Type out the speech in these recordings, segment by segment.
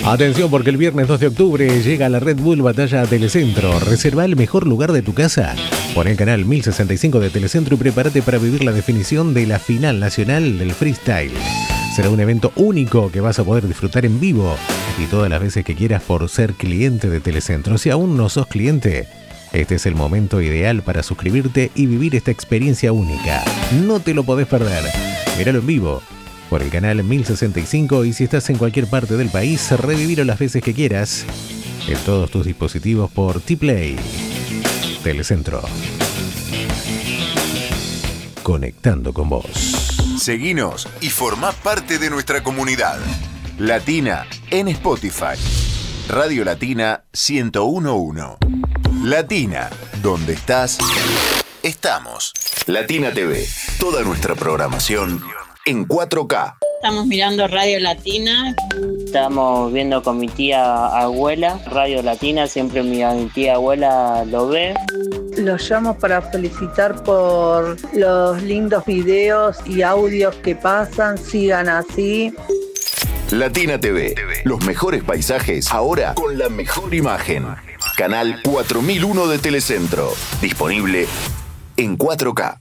Atención, porque el viernes 2 de octubre llega la Red Bull Batalla Telecentro. Reserva el mejor lugar de tu casa. Pon el canal 1065 de Telecentro y prepárate para vivir la definición de la final nacional del freestyle. Será un evento único que vas a poder disfrutar en vivo y todas las veces que quieras por ser cliente de Telecentro. Si aún no sos cliente, este es el momento ideal para suscribirte y vivir esta experiencia única. No te lo podés perder. Míralo en vivo por el canal 1065 y si estás en cualquier parte del país, revivirlo las veces que quieras en todos tus dispositivos por T-Play. Telecentro. Conectando con vos. Seguinos y formá parte de nuestra comunidad. Latina en Spotify. Radio Latina 1011. Latina, donde estás, estamos. Latina TV, toda nuestra programación en 4K. Estamos mirando Radio Latina. Estamos viendo con mi tía abuela, Radio Latina, siempre mi tía abuela lo ve. Los llamo para felicitar por los lindos videos y audios que pasan, sigan así. Latina TV, los mejores paisajes, ahora con la mejor imagen. Canal 4001 de Telecentro, disponible en 4K.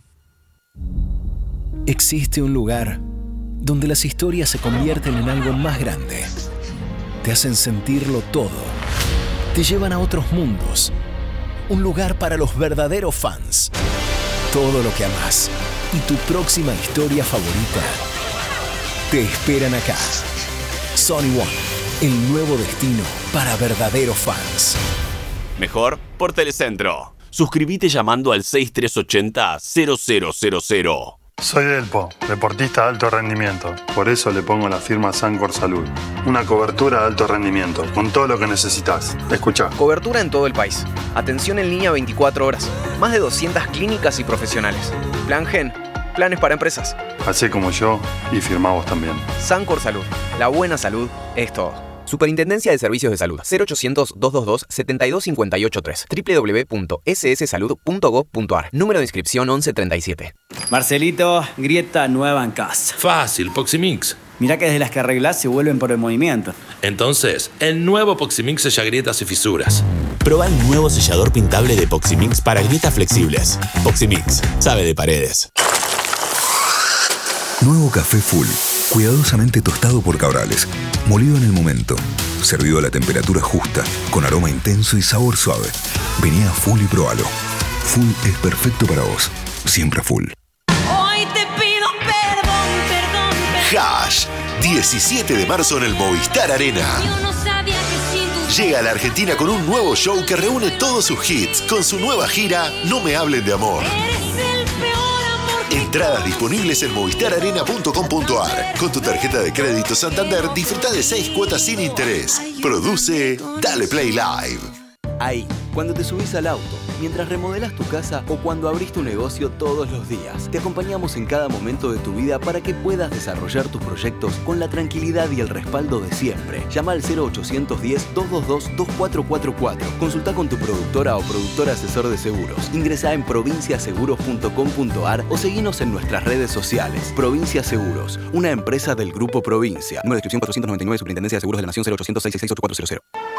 Existe un lugar donde las historias se convierten en algo más grande. Te hacen sentirlo todo. Te llevan a otros mundos. Un lugar para los verdaderos fans. Todo lo que amás y tu próxima historia favorita te esperan acá. Sony One, el nuevo destino para verdaderos fans. Mejor por Telecentro. Suscríbete llamando al 6380-0000. Soy Delpo, deportista de alto rendimiento. Por eso le pongo la firma Sancor Salud. Una cobertura de alto rendimiento, con todo lo que necesitas. Escucha. Cobertura en todo el país. Atención en línea 24 horas. Más de 200 clínicas y profesionales. Plan Gen. Planes para empresas. Hacé como yo y firmá vos también. Sancor Salud. La buena salud es todo. Superintendencia de Servicios de Salud. 0800-222-72583. www.sssalud.gov.ar. Número de inscripción 1137. Marcelito, grieta nueva en casa. Fácil, Poximix. Mirá que desde las que arreglás se vuelven por el movimiento. Entonces, el nuevo Poximix sella grietas y fisuras. Proba el nuevo sellador pintable de Poximix para grietas flexibles. Poximix, sabe de paredes. Nuevo café Full, cuidadosamente tostado por Cabrales, molido en el momento, servido a la temperatura justa, con aroma intenso y sabor suave. Vení a Full y probalo. Full es perfecto para vos, siempre Full. Hoy te pido perdón. Hash, 17 de marzo en el Movistar Arena. Llega a la Argentina con un nuevo show que reúne todos sus hits con su nueva gira No me hablen de amor. Entradas disponibles en movistararena.com.ar. Con tu tarjeta de crédito Santander disfruta de 6 cuotas sin interés. Produce Dale Play Live. Ahí, cuando te subís al auto, mientras remodelas tu casa o cuando abrís tu negocio todos los días, te acompañamos en cada momento de tu vida para que puedas desarrollar tus proyectos con la tranquilidad y el respaldo de siempre. Llama al 0810-222-2444. Consulta con tu productora o productor asesor de seguros. Ingresá en provinciaseguros.com.ar o seguinos en nuestras redes sociales. Provincia Seguros, una empresa del Grupo Provincia. Número de inscripción 499, Superintendencia de Seguros de la Nación 0800-666-8400.